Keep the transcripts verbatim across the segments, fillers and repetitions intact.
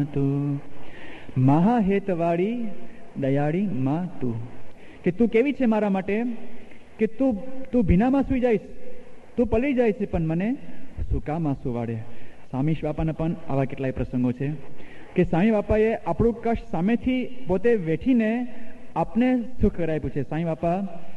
તું મહાહેતવાળી દયાળી માં તું, કે તું કેવી છે મારા માટે કે તું તું ભીનામાં સુઈ જઈશ, તું પલળી જાય છે, પણ મને સુકામાં સુવાડે. સ્વામી બાપાના પણ આવા કેટલાય પ્રસંગો છે કે સ્વામી બાપાએ આપણું કષ્ટ સામેથી પોતે વેઠીને આપને સુખ કરાવ્યું છે. સ્વામી બાપા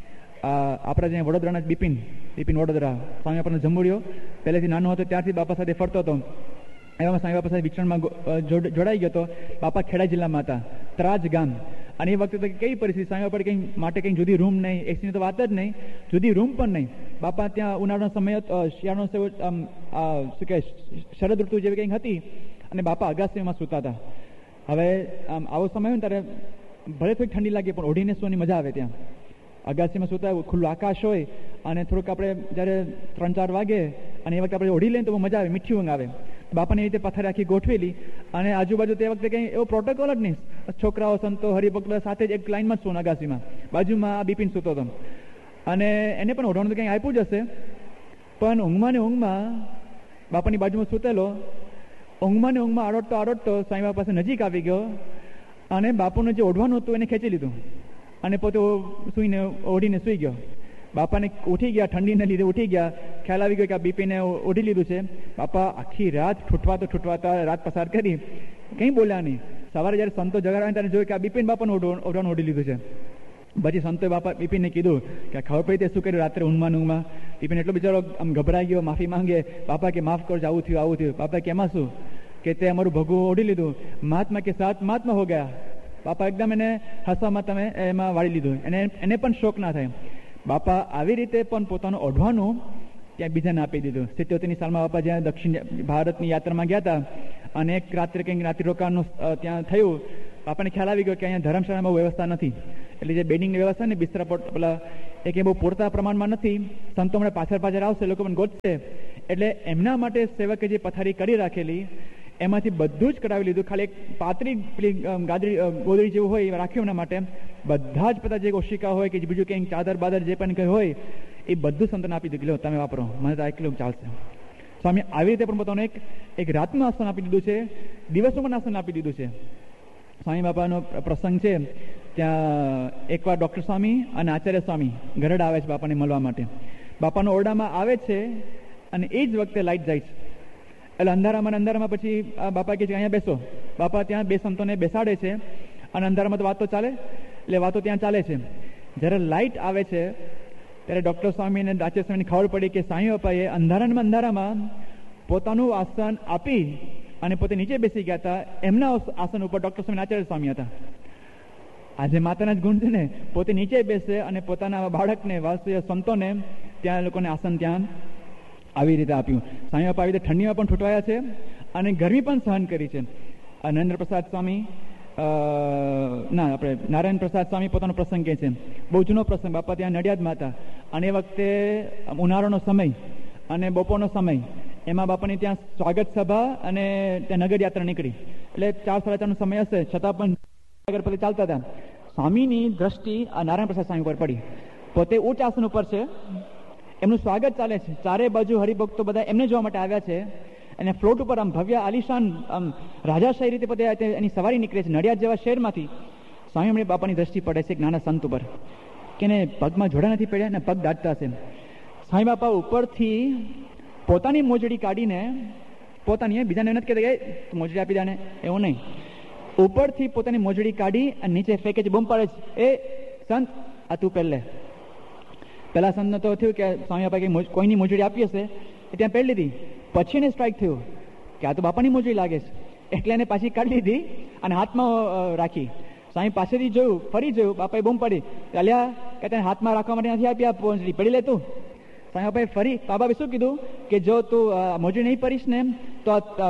આપણા જ્યાં વડોદરાના બિપિન બિપિન વડોદરા સ્વામી બાપાનો જંબુડિયો પહેલેથી નાનો હતો ત્યારથી બાપા સાથે ફરતો હતો. એવામાં સ્વામી બાપા સાથે વિચરણમાં જોડાઈ ગયો હતો. બાપા ખેડા જિલ્લામાં હતા, ત્રાજ ગામ. અને એ વખતે કેવી પરિસ્થિતિ, સ્વામી બાપા કંઈ માટે કંઈ જુદી રૂમ નહીં, એસીની તો વાત જ નહીં, જુદી રૂમ પણ નહીં. બાપા ત્યાં ઉનાળાનો સમય, શિયાળાનો શું કહે શરદ ઋતુ જેવી કંઈક હતી, અને બાપા અગાસીમાં સૂતા હતા. હવે આમ આવો સમય હોય ને ત્યારે ભલે થોડીક ઠંડી લાગે પણ ઓઢીને સૂવાની મજા આવે. ત્યાં અગાસીમાં સૂતા હોય, ખુલ્લું આકાશ હોય, અને થોડુંક આપણે જ્યારે ત્રણ ચાર વાગે અને એ વખતે આપણે ઓઢી લઈએ તો બહુ મજા આવે, મીઠી ઊંઘ આવે. બાપાને એ રીતે પથારી આખી ગોઠવેલી, અને આજુબાજુ તે વખતે કંઈ એવો પ્રોટોકોલ જ નહીં. છોકરાઓ, સંતો, હરિભક્તો સાથે જ એક લાઈનમાં જ સૂન અગાસીમાં, બાજુમાં આ બિપિન સૂતો હતો. અને એને પણ ઓઢવાનું તો કંઈ આપ્યું જ હશે, પણ ઊંઘમાં ને ઊંઘમાં બાપાની બાજુમાં સૂતેલો, ઊંઘમાં ને ઊંઘમાં આડોટતો આડોટતો સ્વામી બાપા પાસે નજીક આવી ગયો, અને બાપુને જે ઓઢવાનું હતું એને ખેંચી લીધું, અને પોતે સૂઈને ઓઢીને સૂઈ ગયો. બાપાને ઉઠી ગયા, ઠંડીને લીધે ઉઠી ગયા, ખ્યાલ આવી ગયો કે આ બીપીને ઓઢી લીધું છે. બાપા આખી રાત ઠૂઠવાતો ઠૂઠવાતા રાત પસાર કરી, કંઈ બોલ્યા નહીં. સવારે જ્યારે સંતો જગાડવા ત્યારે જોયું કે આ બિપિન બાપાને ઓઢવાનું ઓઢી લીધું છે. પછી સંતોએ બાપા બિપિનને કીધું કે ખબર પડી તે શું કર્યું રાત્રે ઊંઘમાં ઊંઘમાં. બિપિન એટલો બિચારો આમ ગભરાઈ ગયો, માફી માંગે, બાપા કે માફ કરજો, આવું થયું આવું થયું. બાપા કે એમાં શું, કે તે અમારું ભગવું ઓઢી લીધું, મહાત્મા કે સાત મહાત્મા હો ગયા. બાપા એકદમ એને હસવામાં તમે એમાં વાળી લીધું, એને એને પણ શોક ના થાય. બાપા આવી રીતે પણ પોતાનું ઓઢવાનું ત્યાં બીજાને આપી દીધું. સિત્યોતેરની સાલમાં બાપા જ્યાં દક્ષિણ ભારતની યાત્રામાં ગયા હતા, અને એક રાત્રે કંઈક રાત્રિ રોકાણનું ત્યાં થયું. બાપાને ખ્યાલ આવી ગયો કે અહીંયા ધર્મશાળામાં બહુ વ્યવસ્થા નથી, એટલે જે બેડિંગની વ્યવસ્થા ને બિસ્તરા પેલા એ કંઈ બહુ પૂરતા પ્રમાણમાં નથી. સંતો હમણાં પાછળ પાછળ આવશે, લોકો પણ ગોતશે, એટલે એમના માટે સેવકે જે પથારી કરી રાખેલી એમાંથી બધું જ કરાવી લીધું. ખાલી એક પાતળી પેલી ગાદડી ગોદડી જેવું હોય એ રાખ્યું એમના માટે. બધા જ બધા જે ઓશિકા હોય કે બીજું કંઈક ચાદર બાદર જે પણ કંઈ હોય એ બધું સંતોને આપી દીધું, તમે વાપરો, મને તો આ એકલું ચાલશે. સ્વામી આવી રીતે પણ પોતાનું એક એક રાતનું આસન આપી દીધું છે, દિવસનું પણ આસન આપી દીધું છે. સ્વામી બાપાનો પ્રસંગ છે, ત્યાં એકવાર ડૉક્ટર સ્વામી અને આચાર્ય સ્વામી ગરડા આવે છે બાપાને મળવા માટે. બાપાનો ઓરડામાં આવે છે અને એ જ વખતે લાઇટ જાય છે. એટલે અંધારામાં અંધારામાં પછી બાપા કે અહીંયા બેસો. બાપા ત્યાં બે સંતોને બેસાડે છે, અને અંધારામાં તો વાતો ચાલે, એટલે વાતો ત્યાં ચાલે છે. જ્યારે લાઇટ આવે છે ત્યારે ડૉક્ટર સ્વામી અને આચાર્ય સ્વામીને ખબર પડી કે સ્વામી બાપાએ અંધારામાં અંધારામાં પોતાનું આસન આપી અને પોતે નીચે બેસી ગયા હતા. એમના આસન ઉપર ડૉક્ટર સ્વામી આચાર્ય સ્વામી હતા. આજે માતાના જ ગુણ છે ને, પોતે નીચે બેસે અને પોતાના બાળકને વાસ્તવ્ય સંતોને ત્યાં લોકોને આસન ત્યાં આવી રીતે આપ્યું. સ્વામી બાપા આવી રીતે ઠંડીમાં પણ ઠૂંઠવાયા છે અને ગરમી પણ સહન કરી છે. નરેન્દ્ર પ્રસાદ સ્વામી ના આપણે નારાયણ પ્રસાદ સ્વામી પોતાનો પ્રસંગ કહે છે, બહુ જૂનો પ્રસંગ. બાપા ત્યાં નડિયાદમાં હતા, અને એ વખતે ઉનાળાનો સમય અને બપોરનો સમય, એમાં બાપાની ત્યાં સ્વાગત સભા અને ત્યાં નગર યાત્રા નીકળી. એટલે ચાર સાડા ચારનો સમય હશે, છતાં પણ આગળ પછી ચાલતા હતા. સ્વામીની દ્રષ્ટિ આ નારાયણ પ્રસાદ સ્વામી ઉપર પડી. પોતે ઉચ્ચ આસન ઉપર છે, એમનું સ્વાગત ચાલે છે, ચારે બાજુ હરિભક્તો બધા એમને જોવા માટે આવ્યા છે, અને ફ્લોટ ઉપર આમ ભવ્ય આલિશાન આમ રાજાશાહી રીતે પોતે એની સવારી નીકળે છે નડિયાદ જેવા શહેરમાંથી. સ્વામી અમને બાપાની દ્રષ્ટિ પડે છે એક નાના સંત ઉપર, કે એને પગમાં જોડા નથી પડ્યા ને પગ દાટતા છે. સ્વામી બાપા ઉપરથી પોતાની મોજડી કાઢીને, પોતાની બીજાને નથી કહેતા કે મોજડી આપી દે ને, એવું નહીં, ઉપરથી પોતાની મોજડી કાઢી અને નીચે ફેંકે છે, બૂમ પાડે છે, એ સંત આ તું પહેલે. પેલા સંતને તો થયું કે સ્વામી બાપા કે કોઈની મોજડી આપી હશે એ ત્યાં પહેરી લીધી. પછી એને સ્ટ્રાઇક થયું કે આ તો બાપાની મોજડી લાગે છે, એટલે એને પાછી કાઢી લીધી અને હાથમાં રાખી. સ્વામી પાસેથી જોયું, ફરી જોયું, બાપાએ બૂમ પડી, અલ્યા કે તને હાથમાં રાખવા માટે નથી આપી, આ મોજડી પડી લે તું. સ્વામી બાપાએ ફરી બાબાએ શું કીધું કે જો તું મોજડી નહીં પડીશ ને તો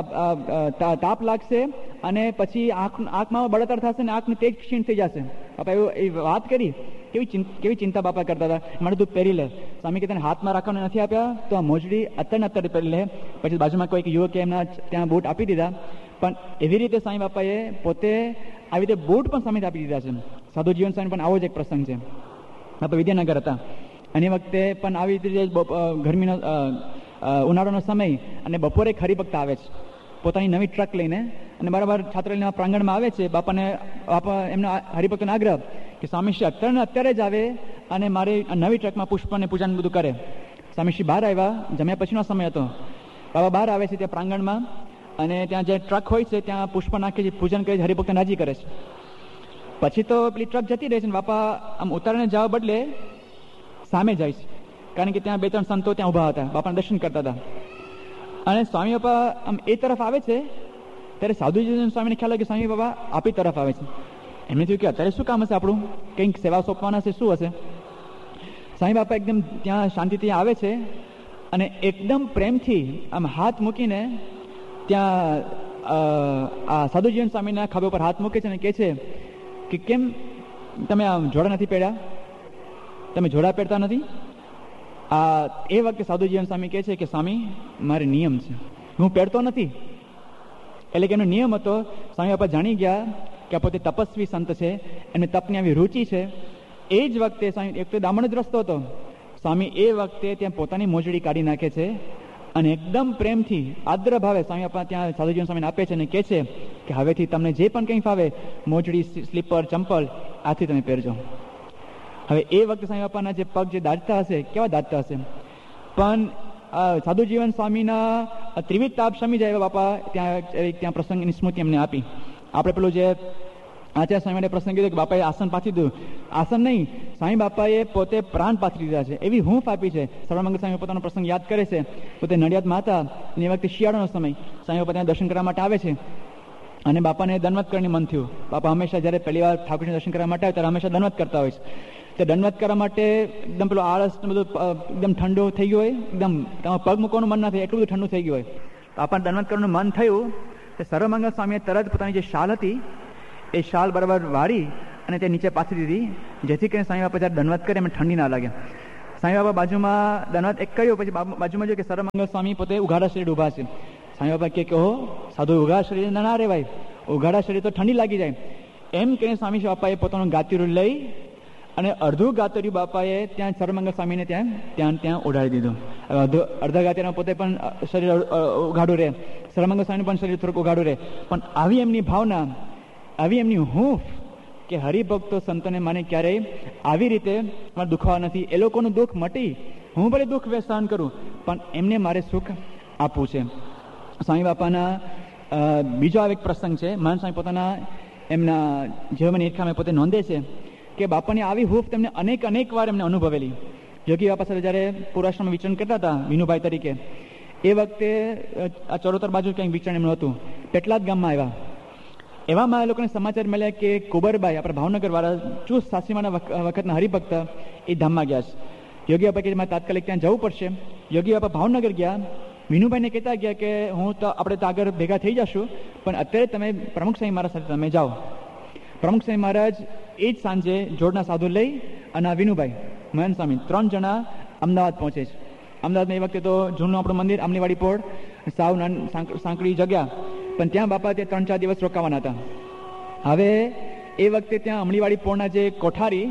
તાપ લાગશે અને પછી આંખ આંખમાં બળતર થશે ને આંખનું તેજ ક્ષીણ થઈ જશે. બાપા એવું એ વાત કરી. કેવી કેવી ચિંતા બાપા કરતા હતા, મને તું પહેરી લે. સ્વામી કે તને હાથમાં રાખવાનું નથી આપ્યા તો આ મોજડી અત્યારે અત્યારે પહેરી લે. પછી બાજુમાં કોઈક યુવકે એમના ત્યાં બૂટ આપી દીધા. પણ એવી રીતે સ્વામી બાપાએ પોતે આવી રીતે બૂટ પણ સ્વામી આપી દીધા છે. સાધુ જીવન સ્વામી પણ આવો જ એક પ્રસંગ છે. આપણે વિદ્યાનગર હતા અને એ વખતે પણ આવી રીતે ગરમીનો ઉનાળાનો સમય અને બપોરે એક હરિભક્ત આવે છે પોતાની નવી ટ્રક લઈને અને બરાબર છાત્રાલયના પ્રાંગણમાં આવે છે. બાપાને બાપા એમનો હરિભક્તનો આગ્રહ કે સ્વામીશ્રી અત્યારે ને અત્યારે જ આવે અને મારી નવી ટ્રકમાં પુષ્પ અને પૂજાને બધું કરે. સ્વામીશ્રી બહાર આવ્યા, જમ્યા પછીનો સમય હતો. બાબા બહાર આવે છે ત્યાં પ્રાંગણમાં, અને ત્યાં જે ટ્રક હોય છે ત્યાં પુષ્પ નાખી પૂજન કરી હરિભક્તને રાજી કરે છે. પછી તો પેલી ટ્રક જતી રહે છે, બાપા આમ ઉતારીને જવા બદલે સામે જાય છે, કારણ કે ત્યાં બે ત્રણ સંતો ત્યાં ઊભા હતા, બાપાના દર્શન કરતા હતા. અને સ્વામી બાપા આમ એ તરફ આવે છે ત્યારે સાધુજી સ્વામીને ખ્યાલ આવે કે સ્વામી બાપા આપી તરફ આવે છે. એમને થયું કે અત્યારે શું કામ હશે આપણું, કંઈક સેવા સોંપવાના છે, શું હશે. સ્વામી બાપા એકદમ ત્યાં શાંતિથી આવે છે અને એકદમ પ્રેમથી આમ હાથ મૂકીને ત્યાં આ સાધુજીવન સ્વામીના ખભા પર હાથ મૂકે છે અને કહે છે કે કેમ તમે આમ જોડા નથી પહેર્યા, તમે જોડા પહેરતા નથી. આ એ વખતે સાધુજીવન સ્વામી કહે છે કે સ્વામી મારે નિયમ છે, હું પહેરતો નથી. એટલે કે એનો નિયમ હતો. સ્વામી બાપા જાણી ગયા કે આ પોતે તપસ્વી સંત છે, એમને તપની આવી રુચિ છે. એ જ વખતે સ્વામી એક તો દામણ જ રસ્તો હતો, સ્વામી એ વખતે ત્યાં પોતાની મોજડી કાઢી નાખે છે અને એકદમ પ્રેમથી આદ્ર ભાવે સ્વામી બાપા ત્યાં સાધુજીવન સ્વામીને આપે છે અને કહે છે કે હવેથી તમને જે પણ કંઈ ફાવે મોજડી, સ્લીપર, ચંપલ આથી તમે પહેરજો. હવે એ વખતે સ્વામી બાપાના જે પગ જે દાજતા હશે, કેવા દાજતા હશે. પણ સાધુજીવન સ્વામીના ત્રિવિધ તાપ શમી જાય એવા બાપા ત્યાં ત્યાં પ્રસંગની સ્મૃતિ એમને આપી. આપણે પેલું જે આચાર્ય સ્વામી માટે પ્રસંગ કીધો કે બાપાએ આસન પાથરી દીધું, આસન નહીં, સ્વામી બાપાએ પોતે પ્રાણ પાથરી દીધા છે, એવી હૂંફ આપી છે. સર્વમંગલ સ્વામી પોતાનો પ્રસંગ યાદ કરે છે. પોતે નડિયાદમાં હતા અને એ વખતે શિયાળાનો સમય, સ્વામી બાપા ત્યાં દર્શન કરવા માટે આવે છે અને બાપાને દંડવત કરવાની મન થયું. બાપા હંમેશા જ્યારે પહેલી વાર ઠાકોરજીને દર્શન કરવા માટે આવે ત્યારે હંમેશા દંડવત કરતા હોય છે. તે દંડવત કરવા માટે એકદમ પેલો આળસ બધું એકદમ ઠંડુ થઈ ગયું હોય, એકદમ તમારે પગ મૂકવાનું મન ના થાય એટલું બધું ઠંડુ થઈ ગયું હોય. બાપાને દંડવત કરવાનું મન થયું તો સર્વમંગલ સ્વામીએ તરત પોતાની જે શાલ હતી એ શાલ બરાબર વાળી અને તે નીચે પાથરી દીધી, જેથી કરીને સ્વામી બાપા જ્યારે દંડવત કરે એમને ઠંડી ના લાગે. સ્વામી બાપા બાજુમાં દંડવત એક કર્યો, પછી બાજુમાં જોયું કે સર્વમંગલ સ્વામી પોતે ઉઘાડા શરીર ઊભા છે. સ્વામી બાપા કે કહો સાધુ ઉઘાડા શરીર ના રહેવાય, ઉઘાડા શરીર તો ઠંડી લાગી જાય. એમ કહીને સ્વામી બાપાએ પોતાનું ગાતીરું લઈ અને અડધું ગાતર્યું બાપાએ ત્યાં સર્વમંગલ સ્વામીને ત્યાં ત્યાં ત્યાં ઓઢાડી દીધું. અડધા ગાતરીમાં પોતે પણ શરીર ઉઘાડું રહે, સર્વમંગલ સ્વામીનું પણ શરીર થોડુંક ઉઘાડું રહે. પણ આવી એમની ભાવના, આવી એમની હૂંફ કે હરિભક્તો સંતોને માને ક્યારેય આવી રીતે મારે દુખાવા નથી. એ લોકોનું દુઃખ મટી, હું ભલે દુઃખ સહન કરું પણ એમને મારે સુખ આપવું છે. સ્વામી બાપાના બીજો આ એક પ્રસંગ છે. મહાન સ્વામી પોતાના એમના જીવનની ઈચ્છામાં પોતે નોંધે છે કે બાપાની આવી હૂંફ તેમને અનેક અનેક વાર એમને અનુભવેલી. યોગી બાપા સાથે જ્યારે પૂર્વાશ્રમમાં વિચરણ કરતા હતા વિનુભાઈ તરીકે, એ વખતે આ ચરોતર બાજુ ક્યાંક વિચરણ એમનું હતું, પેટલાદ ગામમાં આવ્યા. એવામાં એ લોકોને સમાચાર મળ્યા કે કુબરબાઈ આપણા ભાવનગર વાળા ચૂસ સાસરીમાના વખતના હરિભક્ત એ ધામમાં ગયા છે. યોગી બાપા કે મારે તાત્કાલિક ત્યાં જવું પડશે. યોગી બાપા ભાવનગર ગયા, વિનુભાઈને કહેતા ગયા કે હું તો આપણે તો આગળ ભેગા થઈ જશું, પણ અત્યારે તમે પ્રમુખ સાહેબ મારા સાથે તમે જાઓ. પ્રમુખ સાહેબ મહારાજ એ જ સાંજે જોડના સાધુ લઈ અને આ વિનુભાઈ મહંત સ્વામી ત્રણ જણા અમદાવાદ પહોંચે છે. અમદાવાદમાં એ વખતે તો જૂનું આપણું મંદિર આમલીવાડી પોળ, સાવ સાંકડી જગ્યા, પણ ત્યાં બાપા તે ત્રણ ચાર દિવસ રોકાવાના હતા. હવે એ વખતે ત્યાં અમલીવાડી પોળના જે કોઠારી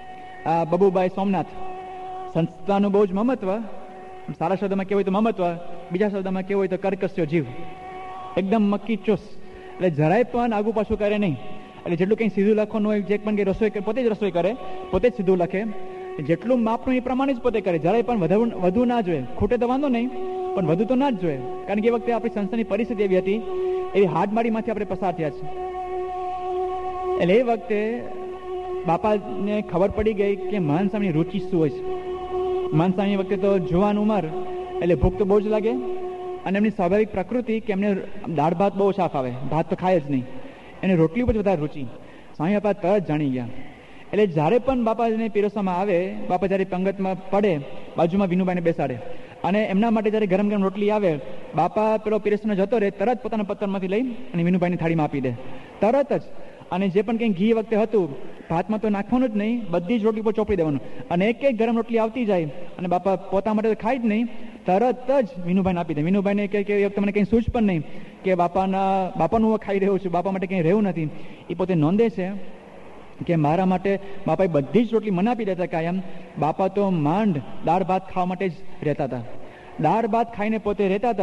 આ બબુભાઈ સોમનાથ, સંસ્થાનું બહુ જ મહત્વ, સારા શબ્દમાં કેવું હોય તો મહત્વ, બીજા શબ્દમાં કેવું હોય તો કર્કશ્યો જીવ, એકદમ મક્કી ચૂસ, એટલે જરાય પણ આગુ પાછું કરે નહીં. એટલે જેટલું કંઈ સીધું લખવાનું હોય, જે પણ કંઈ રસોઈ કરે પોતે જ રસોઈ કરે, પોતે જ સીધું લખે, જેટલું માપનું એ પ્રમાણે જ પોતે કરે, જરાય પણ વધુ વધુ ના જોઈએ. ખૂટે તો વાંધો નહીં પણ વધુ તો ના જ જોઈએ, કારણ કે એ વખતે આપણી સંસ્થાની પરિસ્થિતિ એવી હતી, એવી હાડમારીમાંથી આપણે પસાર થયા છે. એટલે એ વખતે બાપાને ખબર પડી ગઈ કે મહાન સ્વામીની રુચિ શું હોય છે. મહાન સ્વામી વખતે તો જુવાન ઉંમર એટલે ભૂખ તો બહુ જ લાગે, અને એમની સ્વાભાવિક પ્રકૃતિ કે એમને દાળ ભાત બહુ ઓછા ફાવે, ભાત તો ખાય જ નહીં, એને રોટલી ઉપર જ વધારે રુચિ. સ્વામી બાપા તરત જાણી ગયા. એટલે જ્યારે પણ બાપાને પીરસવામાં આવે, બાપા જ્યારે પંગતમાં પડે, બાજુમાં વિનુભાઈને બેસાડે અને એમના માટે જ્યારે ગરમ ગરમ રોટલી આવે, બાપા પેલો પીરસનો જતો રહે, તરત પોતાના પત્તરમાંથી લઈ અને વિનુભાઈની થાળીમાં આપી દે તરત જ. અને જે પણ કંઈ ઘી વખતે હતું, ભાતમાં તો નાખવાનું જ નહીં, બધી જ રોટલી પર ચોપડી દેવાનું, અને એક એક ગરમ રોટલી આવતી જાય અને બાપા પોતા માટે ખાઈ જ નહીં, તરત જ વિનુભાઈને આપી દે. વિનુભાઈને કહે કે તમને કંઈ સૂઝ પણ નહીં કે બાપાના બાપાનું હું ખાઈ રહ્યો છું, બાપા માટે કંઈ રહેવું નથી. એ પોતે નોંધે છે કે મારા માટે બાપાએ બધી જ રોટલી મને આપી દેતા કાયમ. બાપા તો માંડ દાળ ભાત ખાવા માટે જ રહેતા હતા, દાળ ભાત ખાઈને પોતે રહેતા હતા,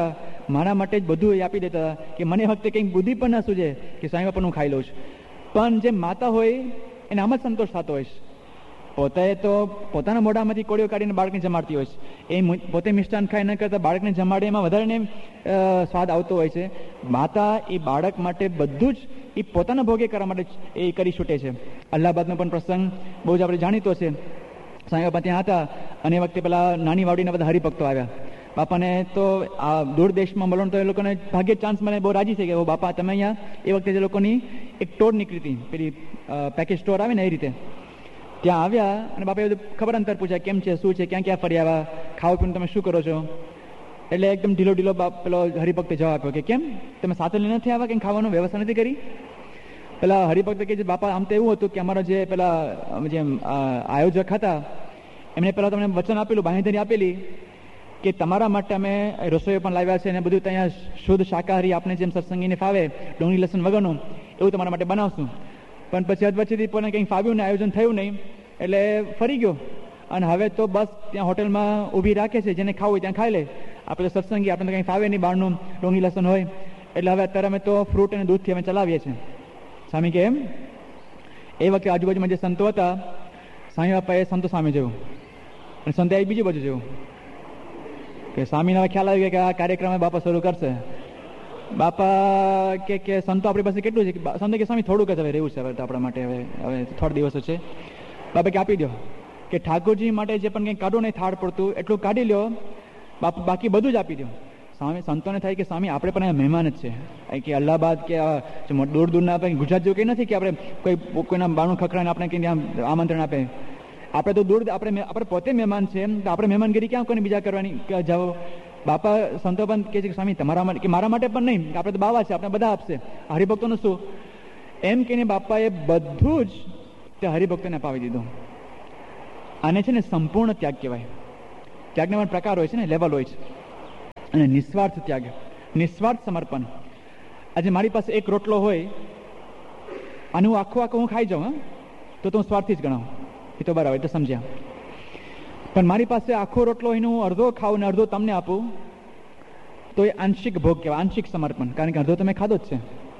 મારા માટે જ બધું એ આપી દેતા હતા કે મને વખતે કંઈક બુદ્ધિ પણ ના સૂજે કે સ્વામી બાપાનું હું ખાઈ લઉં છું. પણ જે માતા હોય એને આમ જ સંતોષ થતો હોય છે. પોતે તો પોતાના મોઢામાંથી કોળીઓ કાઢીને બાળકને જમાડતી હોય છે. એ પોતે મિષ્ટાન ખાઈ ન કરતા બાળકને જમાડે એમાં વધારે સ્વાદ આવતો હોય છે. માતા એ બાળક માટે બધું જ એ પોતાના ભોગે કરવા માટે એ કરી છૂટે છે. અલ્હાબાદનો પણ પ્રસંગ બહુ જ આપણે જાણીતો છે. સ્વામી બાપા ત્યાં હતા અને એ વખતે પેલા નાની વાવડીના બધા હરિભક્તો આવ્યા. બાપાને તો આ દૂર દેશમાં મળવાનું તો એ લોકોને ભાગ્યે ચાન્સ મને બહુ રાજી થઈ ગયા. બાપા તમે અહીંયા એ વખતે જે લોકોની એક ટોર નીકળી હતી, પેલી પેકેજ સ્ટોર આવે ને એ રીતે ત્યાં આવ્યા અને બાપાએ બધું ખબર અંતર પૂછ્યા કેમ છે, શું છે, ક્યાં ક્યાં ફરી આવ્યા, ખાવા પીવાનું તમે શું કરો છો. એટલે એકદમ ઢીલો ઢીલો બાપ પેલો હરિભક્તે જવાબ આપ્યો કે કેમ તમે સાથે લઈને નથી આવ્યા, કંઈ ખાવાનું વ્યવસ્થા નથી કરી. પેલા હરિભક્ત કે બાપા આમ તો એવું હતું કે અમારા જે પેલા જે આયોજક હતા એમને પેલા તમને વચન આપેલું, બાંહેધરી આપેલી કે તમારા માટે અમે રસોઈ પણ લાવ્યા છે અને બધું ત્યાં શુદ્ધ શાકાહારી આપણે જેમ સત્સંગીને ફાવે ડુંગળી લસણ વગરનું એવું તમારા માટે બનાવશું. પણ પછી અધવચ્ચેથી પણ કંઈ ફાવ્યું ને આયોજન થયું નહીં એટલે ફરી ગયો અને હવે તો બસ ત્યાં હોટલમાં ઊભી રાખે છે, જેને ખાવું હોય ત્યાં ખાઈ લે. આપણે તો સત્સંગી આપણે તો કંઈ ફાવે નહીં બહારનું ડુંગળી લસણ હોય એટલે હવે અત્યારે અમે તો ફ્રૂટ અને દૂધથી અમે ચલાવીએ છીએ. સ્વામી કે એમ એ વખતે આજુબાજુમાં જે સંતો હતા સ્વામી બાપાએ સંતો સામે જોયું અને સંતે બીજી બાજુ જોયું કે સ્વામીને હવે ખ્યાલ આવી ગયો કે આ કાર્યક્રમ બાપા શરૂ કરશે. બાપા કે કે સંતો આપણી પાસે કેટલું છે, સંતો કે સ્વામી થોડુંક જ હવે રહેવું છે હવે તો આપણા માટે, હવે હવે થોડા દિવસો છે. બાપા કે આપી દો કે ઠાકોરજી માટે જે પણ કંઈ કાઢો નહીં થાળ પડતું એટલું કાઢી લો, બાપા બાકી બધું જ આપી દો. સ્વામી સંતોને થાય કે સ્વામી આપણે પણ અહીંયા મહેમાન જ છે કે અલ્હાબાદ કે દૂર દૂરના આપણે ગુજરાત જેવું કંઈ નથી કે આપણે કોઈ કોઈના બાણું ખખડાને આપણે કંઈ ત્યાં આમંત્રણ આપે. આપણે તો દૂર આપણે આપણે પોતે મહેમાન છે તો આપણે મહેમાનગીરી ક્યાં કોઈને બીજા કરવાની જાઓ. બાપા સંતો પણ કહે છે કે સ્વામી તમારા માટે કે મારા માટે પણ નહીં, આપણે તો બાવા છે, આપણે બધા આપશે, હરિભક્તોનું શું એમ કહીને બાપાએ બધું જ તે હરિભક્તોને અપાવી દીધું. આને છે ને સંપૂર્ણ ત્યાગ કહેવાય. ત્યાગના પણ પ્રકાર હોય છે ને, લેવલ હોય છે. અને નિસ્વાર્થ ત્યાગ, નિસ્વાર્થ સમર્પણ. આજે મારી પાસે એક રોટલો હોય અને હું આખો આખો હું ખાઈ જાઉં હા તો તો હું સ્વાર્થી જ ગણાવું, એ તો બરાબર, એ તો સમજ્યા. પણ મારી પાસે આખો રોટલો હોય ને હું અડધો ખાઉં ને અડધો તમને આપું તો એ આંશિક ભોગ કહેવાય, આંશિક સમર્પણ, કારણ કે અડધો તમે ખાધો જ છે.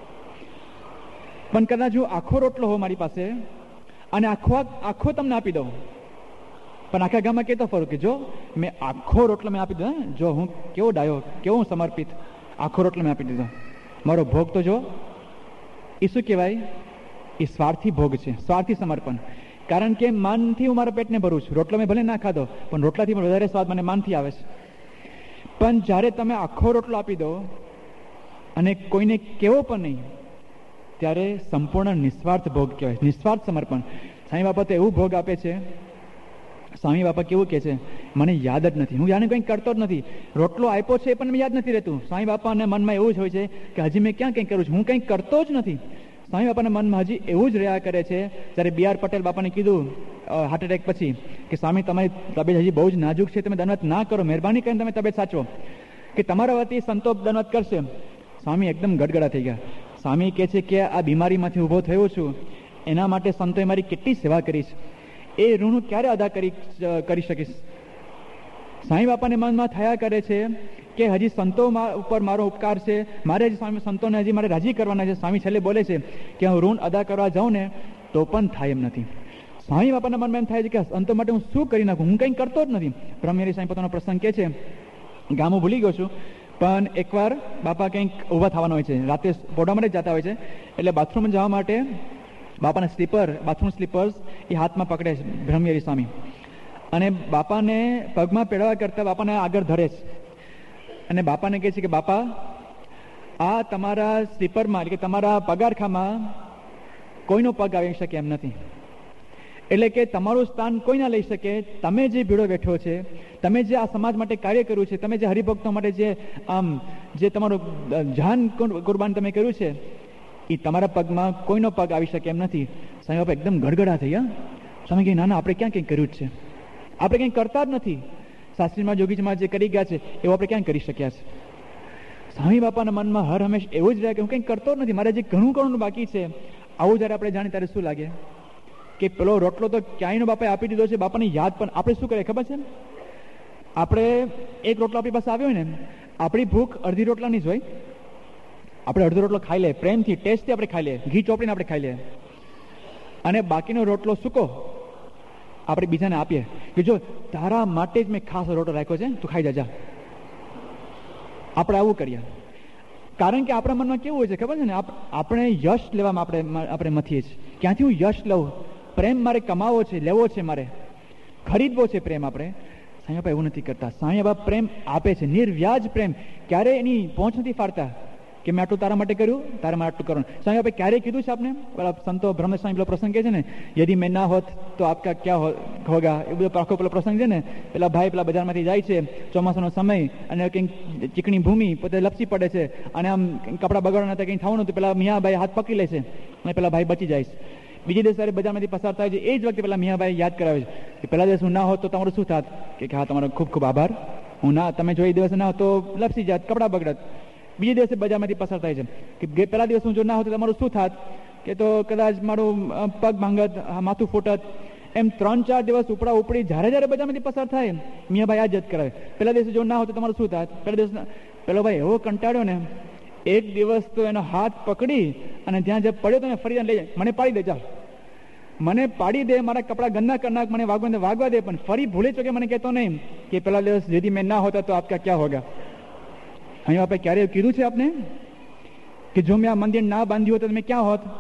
પણ કદાચ હું આખો રોટલો હોય મારી પાસે અને આખો આખો તમને આપી દઉં પણ આખા ગામમાં કહેતો ફરું કે જો મેં આખો રોટલો મેં આપી દીધો, જો હું કેવો ડાયો, કેવો હું સમર્પિત, આખો રોટલો મેં આપી દીધો, મારો ભોગ તો જો. એ શું કહેવાય? એ સ્વાર્થી ભોગ છે, સ્વાર્થી સમર્પણ. કારણ કે માનથી હું મારા પેટને ભરું છું, રોટલો મેં ભલે ના ખાધો પણ રોટલાથી પણ વધારે સ્વાદ મને માનથી આવે છે. પણ જ્યારે તમે આખો રોટલો આપી દો અને કોઈને કેવો પણ નહીં ત્યારે સંપૂર્ણ નિસ્વાર્થ ભોગ કહેવાય, નિસ્વાર્થ સમર્પણ. સ્વામી બાપા તો એવું ભોગ આપે છે. સ્વામી બાપા કેવું કહે છે, મને યાદ જ નથી, હું યાને કંઈક કરતો જ નથી, રોટલો આપ્યો છે પણ મને યાદ નથી રહેતું. સ્વામી બાપાને મનમાં એવું જ હોય છે કે હજી મેં ક્યાં કંઈક કરું છું, હું કંઈક કરતો જ નથી. સ્વામી બાપાના મનમાં હજી એવું જ રહ્યા કરે છે. જ્યારે બી આર પટેલ બાપાને કીધું હાર્ટ એટેક પછી કે સ્વામી તમારી તબિયત હજી બહુ જ નાજુક છે, તમે દંડવત ના કરો, મહેરબાની કરીને તમે તબિયત સાચવો, કે તમારા વતી સંતો દંડવત કરશે. સ્વામી એકદમ ગડગડા થઈ ગયા. સ્વામી કહે છે કે આ બીમારીમાંથી ઊભો થયો છું એના માટે સંતોએ મારી કેટલી સેવા કરી છે, એ ઋણ ક્યારે અદા કરી કરી શકીશ. સ્વામી બાપાને મનમાં થયા કરે છે કે હજી સંતો ઉપર મારો ઉપકાર છે, મારે હજી સ્વામી સંતોને હજી મારે રાજી કરવાના છે. સ્વામી છેલ્લે બોલે છે કે હું ઋણ અદા કરવા જાઉં ને તો પણ થાય એમ નથી. સ્વામી બાપાના મનમાં એમ થાય છે કે સંતો માટે હું શું કરી નાખું, હું કંઈ કરતો જ નથી. બ્રહ્મયારી સ્વામી પોતાનો પ્રસંગ કહે છે, ગામ હું ભૂલી ગયો છું, પણ એકવાર બાપા કંઈક ઊભા થવાના હોય છે, રાતે પોડા માટે જતા હોય છે, એટલે બાથરૂમ જવા માટે બાપાના સ્લીપર, બાથરૂમ સ્લીપર્સ એ હાથમાં પકડે છે બ્રહ્મયારી સ્વામી, અને બાપાને પગમાં પેડવા કરતા બાપાને આગળ ધરે છે અને બાપાને કહે છે કે બાપા આ તમારા સ્લીપરમાં એટલે કે તમારા પગારખામાં કોઈનો પગ આવી શકે એમ નથી, એટલે કે તમારું સ્થાન કોઈ ના લઈ શકે. તમે જે ભીડો બેઠો છે, તમે જે આ સમાજ માટે કાર્ય કર્યું છે, તમે જે હરિભક્તો માટે જે આમ જે તમારું જાન કુરબાન તમે કર્યું છે એ તમારા પગમાં કોઈનો પગ આવી શકે એમ નથી. સ્વામી બાપા એકદમ ગડગડા થઈ ગયા. સ્વામી કહે ના ના આપણે ક્યાં કંઈક કર્યું જ છે, આપણે કંઈક કરતા જ નથી, શાસ્ત્રીમાં જોગીજીમાં જે કરી ગયા છે એવું આપણે ક્યાં કરી શક્યા છે. સ્વામી બાપાના મનમાં હર હંમેશ એવું જ રહે કે હું કંઈક કરતો જ નથી, મારે જે ઘણું ઘણું બાકી છે. આવું જ્યારે આપણે જાણીએ ત્યારે શું લાગે કે પેલો રોટલો તો ક્યાંયનો બાપાએ આપી દીધો છે, બાપાની યાદ પણ આપણે શું કરીએ ખબર છે, આપણે એક રોટલો આપણી પાસે આવ્યો હોય ને આપણી ભૂખ અડધી રોટલાની જ હોય. આપણે અડધો રોટલો ખાઈ લે, પ્રેમથી ટેસ્ટથી આપણે ખાઈ લે, ઘી ચોપડીને આપણે ખાઈ લે, અને બાકીનો રોટલો સૂકો આપણે બીજાને આપીએ કે જો તારા માટે જ મેં ખાસ રોટલો રાખ્યો છે, તું ખાઈ જા. આપણે આવું કરીએ. કારણ કે આપણા મનમાં કેવું હોય છે ખબર છે ને, આપણે યશ લેવામાં આપણે આપણે મથીએ છીએ. ક્યાંથી હું યશ લઉં? પ્રેમ મારે કમાવો છે, લેવો છે, મારે ખરીદવો છે પ્રેમ. આપણે સાંઈ બાપા એવું નથી કરતા. સાંઈ બાપા પ્રેમ આપે છે, નિર્વ્યાજ પ્રેમ. ક્યારે એની પહોંચ નથી ફાડતા કે મેં આટલું તારા માટે કર્યું, તારા માટે આટલું કરવાનું. સાંઈ બાપા ક્યારેય કીધું છે આપને? પેલા સંતો બ્રહ્મેશ સ્વામી પેલો પ્રસંગ કે છે ને, યદિ મેં ના હોત તો આપકા ક્યાં હોગા, એ બધો આખો પેલો પ્રસંગ છે ને. પેલા ભાઈ પેલા બજારમાંથી જાય છે, ચોમાસાનો સમય, અને કંઈક ચીકણી ભૂમિ, પોતે લપસી પડે છે, અને આમ કપડાં બગાડવાના હતા, કંઈ થવાનું હતું, પેલા મિયાભાઈ હાથ પકડી લે છે, અને પેલા ભાઈ બચી જાય છે. બીજી દિવસ ત્યારે બજારમાંથી પસાર થાય છે, એ જ વખતે પેલા મિયાભાઈ યાદ કરાવે છે કે પેલા દિવસ હું ના હોત તો તમારું શું થાત? કે હા, તમારો ખૂબ ખૂબ આભાર, હું ના તમે જો એ દિવસે ના હોત તો લપસી જાત, કપડાં બગડત. બીજે દિવસે બજારમાંથી પસાર થાય છે કે પેલા દિવસ હું જો ના હોત તો તમારું શું થાત? કે તો કદાચ મારું પગ ભાંગત, માથું ફૂટત. એમ ત્રણ ચાર દિવસ ઉપડા ઉપડી જ્યારે જ્યારે બજારમાંથી પસાર થાય, મિયાભાઈ આ જ કરાવે. પેલા દિવસે જો ના હોત તો તમારું શું થાત? પેલા દિવસ પેલો ભાઈ એવો કંટાળ્યો ને, એક દિવસ તો એનો હાથ પકડી અને ત્યાં જે પડ્યો તો ને ફરી લઈ જાય, મને પાડી દે, ચાલ મને પાડી દે, મારા કપડા ગંદા કરી નાખ, મને વાગવા દે વાગવા દે, પણ ફરી ભૂલે ચોકે મને કહેતો નહીં કે પેલા દિવસ જેથી મેં ના હોતા તો આપકા ક્યાં હોગા. અહીં આપણે ક્યારે કીધું છે આપને કે જો મેં આ મંદિર ના બાંધ્યું હોત તો તમે ક્યાં હોત?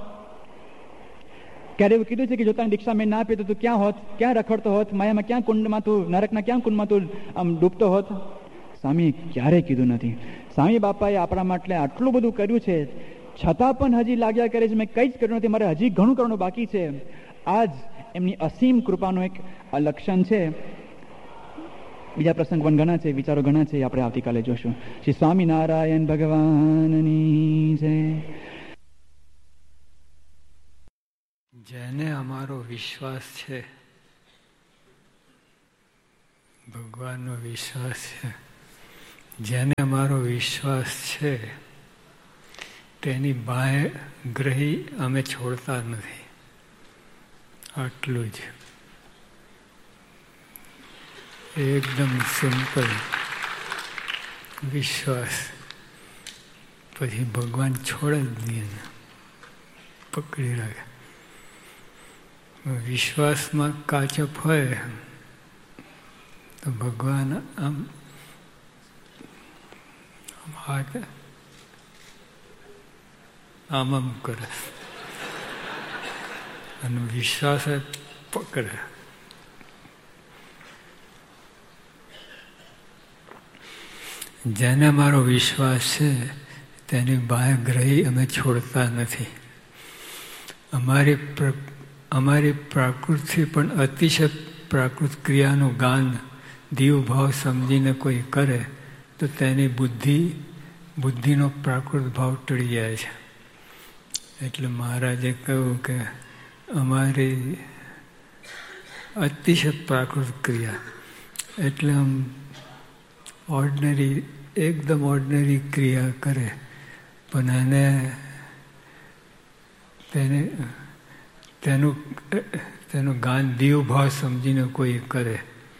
ક્યારે એવું કીધું છે કે જો તને દીક્ષા મેં ના આપી તો તું ક્યાં હોત? ક્યાં રખડતો હોત? માયામાં ક્યાં કુંડમાં તું, નરકના ક્યાં કુંડમાં તું આમ ડૂબતો હોત? સ્વામી ક્યારેય કીધું નથી. સ્વામી બાપાએ આપણા માટે આટલું બધું કર્યું છે, છતાં પણ હજી લાગ્યા કરે છે મેં કંઈ જ કર્યું નથી, મારે હજી ઘણું કરવાનું બાકી છે. આ જ એમની અસીમ કૃપાનું એક લક્ષણ છે. બીજા પ્રસંગ પણ ઘણા છે, વિચારો ઘણા છે, આપણે આવતીકાલે જોશું. શ્રી સ્વામિનારાયણ ભગવાનની જય. જેને અમારો વિશ્વાસ છે, ભગવાનનો વિશ્વાસ છે, જેને અમારો વિશ્વાસ છે તેની બાહ્ય ગ્રહી અમે છોડતા નથી. આટલું જ, એકદમ સિમ્પલ વિશ્વાસ. પછી ભગવાન છોડે જ નહીં, પકડી રાખે. વિશ્વાસમાં કાચપ હોય તો ભગવાન આમ હાથ આમ આમ કરે અને વિશ્વાસ પકડે. જેને મારો વિશ્વાસ છે તેની બાહ્યગ્રહી અમે છોડતા નથી. અમારી અમારી પ્રાકૃતિ પણ અતિશય પ્રાકૃત ક્રિયાનું ગાન દીવ ભાવ સમજીને કોઈ કરે તો તેની બુદ્ધિ બુદ્ધિનો પ્રાકૃત ભાવ ટળી જાય છે. એટલે મહારાજે કહ્યું કે અમારી અતિશય પ્રાકૃત ક્રિયા એટલે આમ ઓર્ડિનરી, એકદમ ઓર્ડિનરી ક્રિયા કરે, પણ એને તેને તેનું તેનું ગાન દીવ ભાવ સમજીને કોઈ કરે.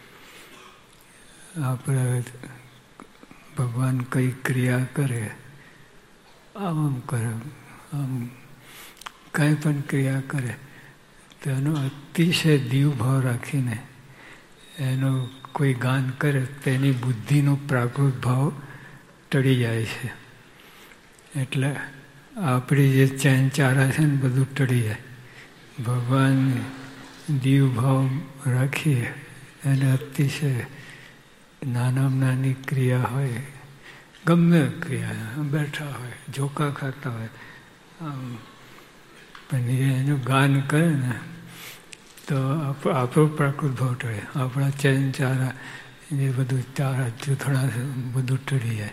આપણે ભગવાન કઈ ક્રિયા કરે, આમ આમ કરે, આમ કંઈ પણ ક્રિયા કરે તેનો અતિશય દીવ ભાવ રાખીને એનું કોઈ ગાન કરે, તેની બુદ્ધિનો પ્રાકૃત ભાવ ટળી જાય છે. એટલે આપણી જે ચેન ચારા છે ને બધું ટળી જાય. ભગવાન દીવ ભાવ રાખીએ એને અતિશય નાનામાં નાની ક્રિયા હોય, ગમે ક્રિયા, બેઠા હોય, ઝોકા ખાતા હોય, આમ પણ એનું ગાન કરે ને તો આપણો પ્રાકૃત ભાવ ટળે. આપણા ચેન ચારા એ બધું ચારા જૂથણા બધું ટળી જાય.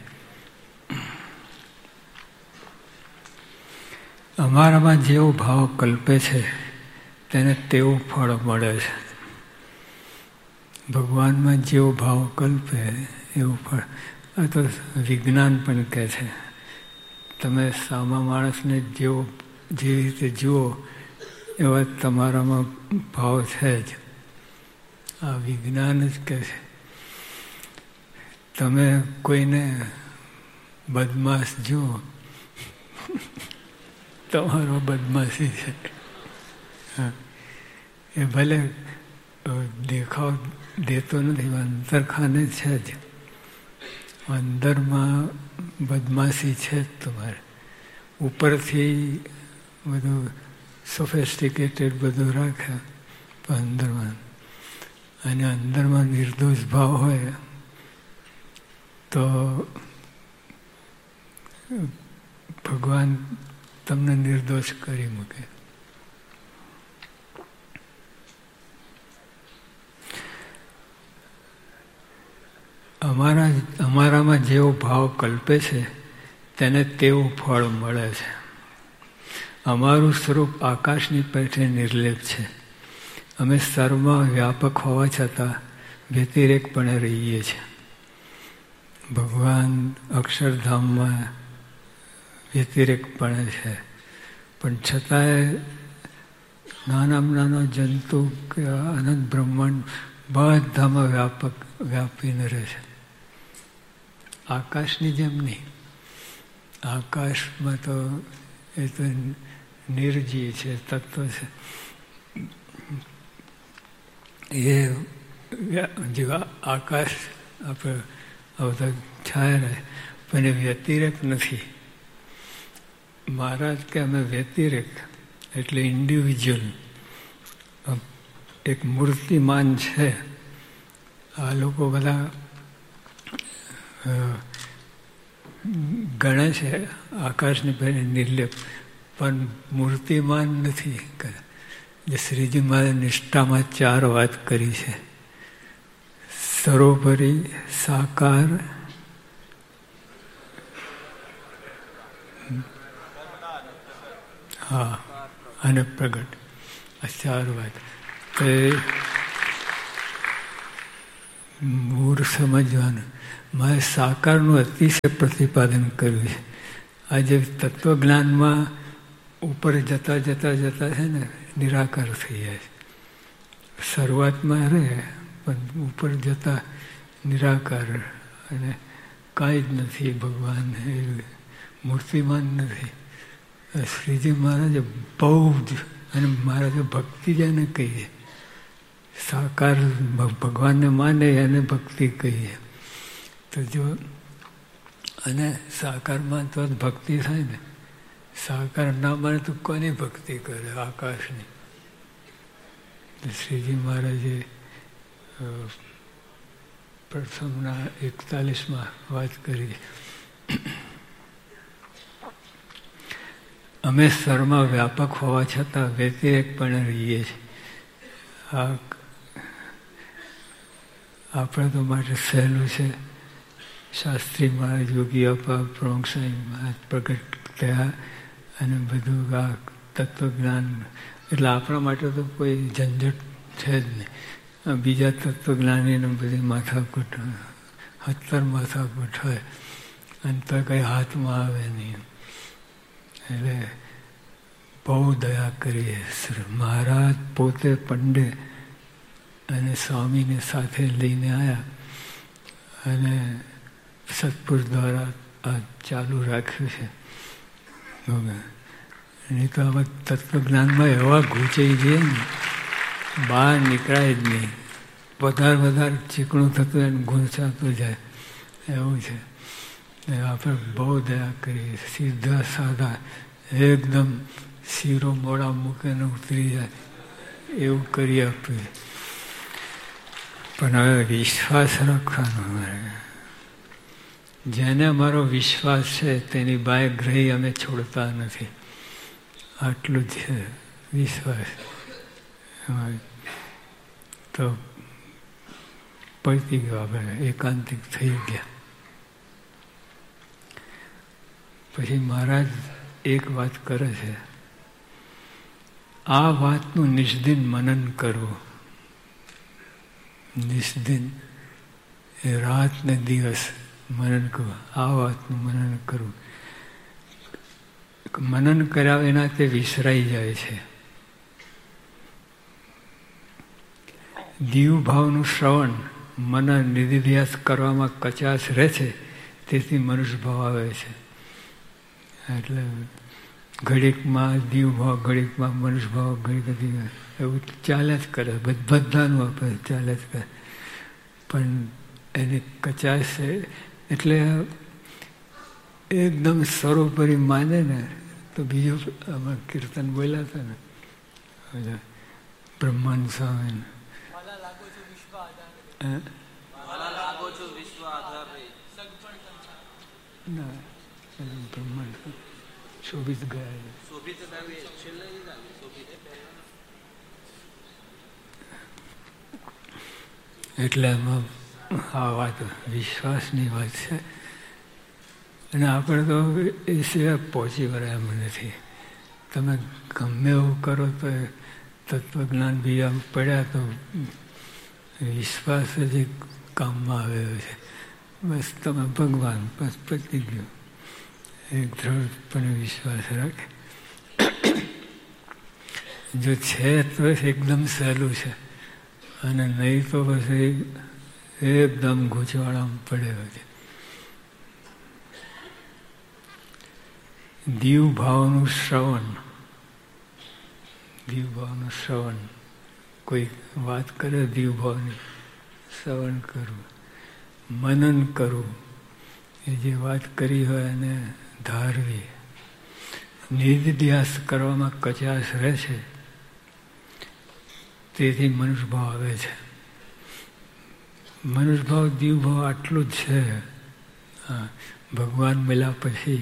અમારામાં જેવો ભાવ કલ્પે છે તેને તેવું ફળ મળે છે. ભગવાનમાં જેવો ભાવ કલ્પે એવું ફળ. આ તો વિજ્ઞાન પણ કહે છે, તમે સામા માણસને જેવો જેવી રીતે જુઓ એવા તમારામાં ભાવ છે જ. આ વિજ્ઞાન જ કહે છે. તમે કોઈને બદમાશ જુઓ, તમારો બદમાશી છે. હા, એ ભલે દેખાવ દેતો નથી, અંતરખાને છે જ. અંદરમાં બદમાશી છે જ તમારે. ઉપરથી બધું સોફેસ્ટિકેટેડ બધું રાખે, પણ અંદરમાં અને અંદરમાં નિર્દોષ ભાવ હોય તો ભગવાન તમને નિર્દોષ કરી મૂકે. અમારા અમારામાં જેવો ભાવ કલ્પે છે તેને તેવું ફળ મળે છે. અમારું સ્વરૂપ આકાશની પેઠે નિર્લેપ છે. અમે સર્વમાં વ્યાપક હોવા છતાં વ્યતિરેકપણે રહીએ છીએ. ભગવાન અક્ષરધામમાં વ્યતિરેકપણે છે, પણ છતાંય નાનામાં નાનો જંતુ કે અનંત બ્રહ્માંડ બધામાં વ્યાપક વ્યાપીને રહે છે. આકાશની જેમ નહીં. આકાશમાં તો એ તો નિર્જીવ છે, તત્વ છે. એ જેવા આકાશ આપણે આવતા છાયા રહે, પણ એ વ્યતિરેક નથી. મહારાજ કે અમે વ્યતિરેક એટલે ઇન્ડિવિજ્યુઅલ, એક મૂર્તિમાન છે. આ લોકો બધા ગણે છે આકાશની પહેલે નિર્લેપ, પણ મૂર્તિમાન નથી. જે શ્રીજી મહારાજ નિષ્ઠામાં ચાર વાત કરી છે: સરોપરી, સાકાર, હા અને પ્રગટ. આ ચાર વાત તો મૂળ સમજવાનું. મારે સાકારનું અતિશય પ્રતિપાદન કર્યું છે. આજે તત્વજ્ઞાનમાં ઉપર જતા જતા જતા છે ને નિરાકાર થઈ જાય છે. શરૂઆતમાં રહે પણ ઉપર જતા નિરાકાર, અને કાંઈ જ નથી. ભગવાન એ મૂર્તિમાન નથી. શ્રીજી મહારાજે બહુ જ, અને મહારાજે ભક્તિ જેને કહીએ, સાકાર ભગવાનને માને એને ભક્તિ કહીએ. તો જો અને સાકારમાં તો ભક્તિ થાય ને. સાકાર ના માને તો કોની ભક્તિ કરે? આકાશની. શ્રીજી મહારાજે પ્રથમના એકતાલીસમાં વાત કરી, અમે સર્વમાં વ્યાપક હોવા છતાં વ્યતિરેકપણે રહીએ છીએ. આ આપણે તો માટે સહેલું છે. શાસ્ત્રી મહારાજ, યોગી આપા, પ્રોંગસાઈ મહારાજ પ્રગટ થયા અને બધું આ તત્વજ્ઞાન, એટલે આપણા માટે તો કોઈ ઝંઝટ છે જ નહીં. બીજા તત્વજ્ઞાનીને બધી માથાકૂટ, હત્તર માથાકૂટ હોય અને તો કંઈ હાથમાં આવે નહીં. એટલે બહુ દયા કરીએ. મહારાજ પોતે પંડે અને સ્વામીને સાથે લઈને આવ્યા અને સત્પુર દ્વારા આ ચાલુ રાખ્યું છે. નહીં તો આવા તત્વજ્ઞાનમાં એવા ઘૂંચાઈ જઈએ ને, બહાર નીકળાય જ નહીં. વધારે વધારે ચીકણું થતું એને ઘૂંચાતું જાય, એવું છે. આપણે બહુ દયા કરીએ. સીધા સાદા એકદમ શીરો મોડા મૂકીને ઉતરી જાય એવું કરી આપીએ. પણ હવે વિશ્વાસ રાખવાનો અમારે. જેને અમારો વિશ્વાસ છે તેની બાય ગ્રહી અમે છોડતા નથી. આટલું જ છે વિશ્વાસ. તો પતી ગયો, આપણે એકાંતિક થઈ ગયા. પછી મહારાજ એક વાત કરે છે, આ વાતનું નિષ્દિન મનન કરવું. નિષ્દિન એ રાત ને દિવસ મનન કરવું. આ વાતનું મનન કરવું. મનન કર્યા વિના તે વિસરાઈ જાય છે. દીવ ભાવનું શ્રવણ, મનન નિધિધ્યાસ કરવામાં કચાશ રહે છે તેથી મનુષ્ય ભાવ આવે છે. એટલે ઘડીકમાં દીવ ભાવ, ઘડીકમાં મનુષ્ય ભાવ, ઘડીક એવું ચાલ્યા જ કરે, બધાનું આપણે ચાલ્યા જ કરે. પણ એની કચાશ છે એટલે એકદમ સર્વોપરી માને ને તો બીજું આમાં કીર્તન બોલ્યા હતા ને બ્રહ્માંડ સ્વામી ના બ્રહ્માંડ શોભિત ગયા એટલે એમાં આ વાત વિશ્વાસની વાત છે. અને આપણે તો એ સિવાય પહોંચી વળ્યા એમ નથી. તમે ગમે એવું કરો તો તત્વજ્ઞાન બીજા પડ્યા તો વિશ્વાસ જ એક કામમાં આવ્યો છે. બસ તમે ભગવાન બસ પતી ગયું. એક દ્રઢપણે વિશ્વાસ રાખે. જો છે તો એકદમ સહેલું છે અને નહીં તો પછી એકદમ ગૂંચવાડામાં પડ્યો છે. દીવ ભાવનું શ્રવણ, દીવ ભાવનું શ્રવણ, કોઈ વાત કરે દીવ ભાવની શ્રવણ કરવું, મનન કરવું, એ જે વાત કરી હોય એને ધારવી. નિર્ધ્યાસ કરવામાં કચાશ રહે છે તેથી મનુષ્ય ભાવ આવે છે. મનુષ્ય ભાવ દીવ ભાવ આટલું જ છે. હા, ભગવાન મળ્યા પછી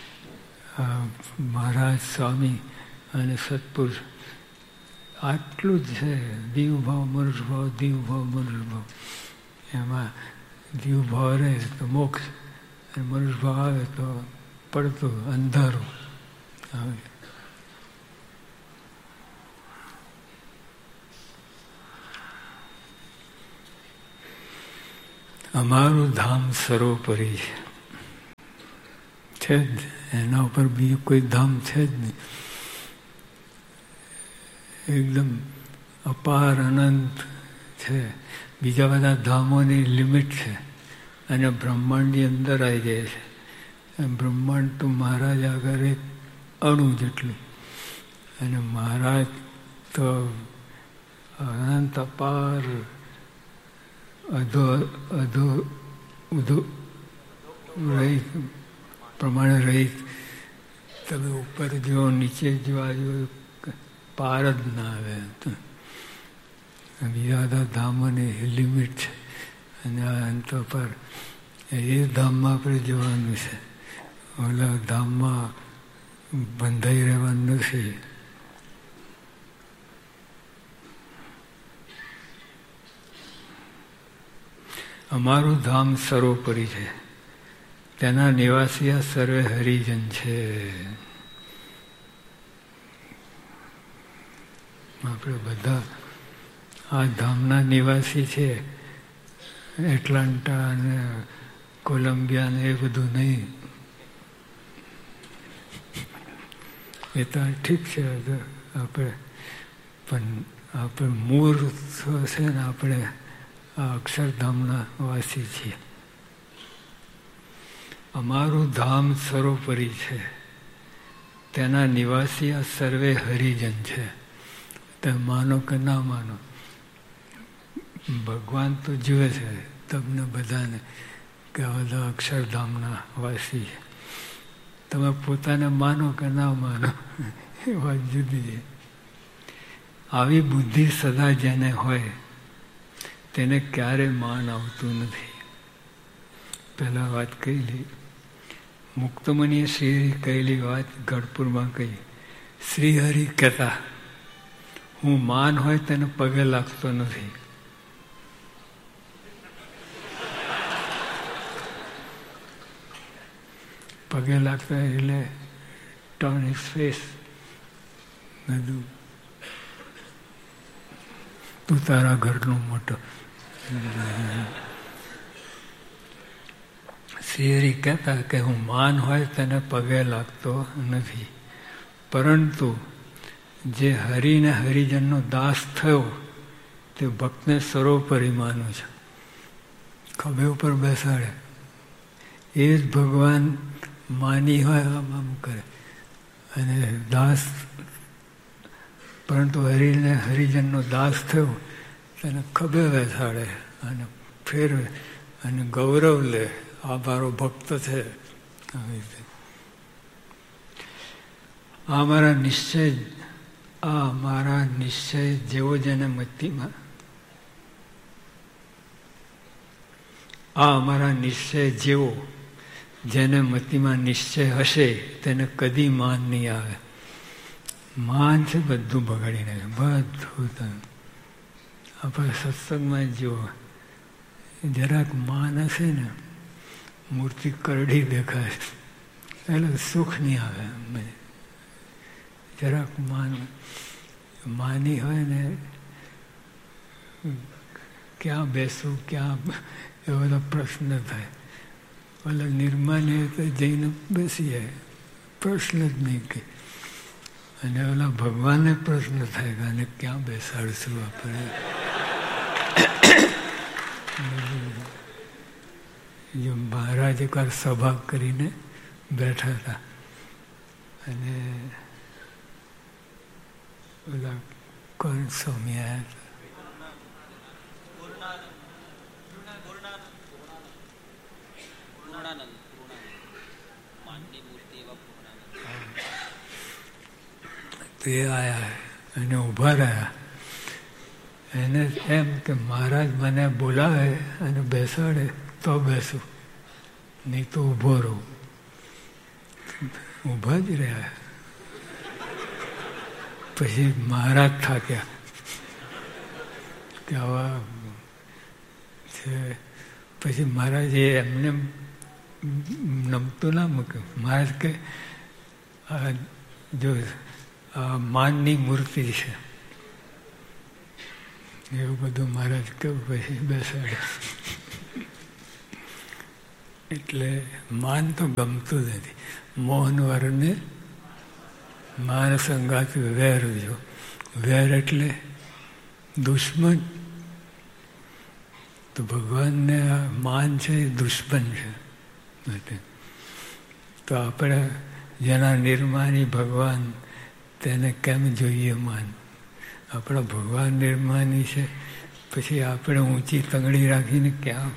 મહારાજ સ્વામી અને સત્પુરુષ આટલું જ છે. દીવ ભાવ મનુષ્ય ભાવ, દીવ ભાવ મનુષ્ય ભાવ. એમાં દીવ ભાવ રહે તો મોક્ષ અને મનુષ્ય ભાવ આવે તો પડતું અંધારું આવે. અમારું ધામ સર્વોપરી છે જ, એના ઉપર બીજું કોઈ ધામ છે જ નહીં. એકદમ અપાર અનંત છે. બીજા બધા ધામોની લિમિટ છે અને બ્રહ્માંડની અંદર આવી જાય છે. બ્રહ્માંડ તો મહારાજ આગળ એક અણુ જેટલું અને મહારાજ તો અનંત અપાર અધો અધો ઉધો રહિત પ્રમાણે રહિત. તમે ઉપર જો નીચે જોવા જો પાર જ ના આવે. બીજા બધા ધામોની લિમિટ છે અને આ અંત પર એ ધામમાં આપણે જવાનું છે. ઓલા ધામમાં બંધાઈ રહેવાનું નથી. અમારું ધામ સર્વોપરી છે, તેના નિવાસી આ સર્વે હરિજન છે. આપણે બધા આ ધામના નિવાસી છે. એટલાન્ટા અને કોલંબિયા ને એ બધું નહીં. એ તો ઠીક છે આપણે, પણ આપણે મૂળ છે ને આપણે આ અક્ષરધામના વાસી છીએ. અમારું ધામ સર્વોપરી છે, તેના નિવાસી આ સર્વે હરિજન છે. તમે માનો કે ના માનો, ભગવાન તો જુએ છે તમને બધાને કે આ બધા અક્ષરધામના વાસી છે. તમે પોતાને માનો કે ના માનો એ વાત જુદી છે. આવી બુદ્ધિ સદા જેને હોય તેને ક્યારે માન આવતું નથી. પહેલા વાત કહેલી મુક્તમણીએ શ્રીહરિ કહેલી વાત ગઢપુરમાં કહી. શ્રીહરિ કહેતા હું માન હોય તેને પગે લાગતો નથી. પગે લાગતા એટલે ટર્ન હિઝ ફેસ, બધું તું તારા ઘરનું મોટો. શ્રીહરિ કહેતા કે હું માન હોય તેને પગે લાગતો નથી, પરંતુ જે હરિને હરિજનનો દાસ થયો તે ભક્તને સર્વોપરી માનું છે. ખભે ઉપર બેસાડે એ જ ભગવાન માની હોય આમ આમ કરે અને દાસ, પરંતુ હરિને હરિજનનો દાસ થયો તેને ખભે બેસાડે અને ફેરવે અને ગૌરવ લે, આ મારો ભક્ત છે. આવી રીતે આ મારા નિશ્ચય, આ મારા નિશ્ચય જેવો જેને મતિમાં, આ અમારા નિશ્ચય જેવો જેને મતિમાં નિશ્ચય હશે તેને કદી માન નહીં આવે. માન છે બધું બગાડી નાખે, બધું. આપણે સત્સંગમાં જો જરાક માન હશે ને, મૂર્તિ કરડી દેખાય એટલે સુખ નહીં આવે. જરાક માન માની હોય ને, ક્યાં બેસવું ક્યાં એ બધો પ્રશ્ન થાય. ઓલા નિર્માની તો જઈને બેસી જાય, પ્રશ્ન જ નહીં કે. અને ઓલા ભગવાનને પ્રશ્ન થાય કે આને ક્યાં બેસાડશું આપણે. જો મહારાજ એકવાર સભા કરીને બેઠા હતા અને ઓલા કોણ સ્વામી આવ્યા હતા, તે આયા અને ઊભા રહ્યા. એને એમ કે મહારાજ મને બોલાવે અને બેસાડે તો બેસું, નહીં તો ઊભો રહું. ઊભા જ રહ્યા. પછી મહારાજ થાક્યા કે આવા છે. પછી મહારાજે એમને નમતું ના મૂક્યું. મહારાજ કે જો આ માનની મૂર્તિ છે એવું બધું મહારાજ કેવું પછી બેસાડે. એટલે માન તો ગમતું જ નથી. મોહન વરને માન સંગાત વેર જો. વેર એટલે દુશ્મન. તો ભગવાનને આ માન છે એ દુશ્મન છે. તો આપણે જેના નિર્માની ભગવાન તેને કેમ જોઈએ માન? આપણા ભગવાન નિર્માની છે, પછી આપણે ઊંચી તંગડી રાખીને ક્યાં?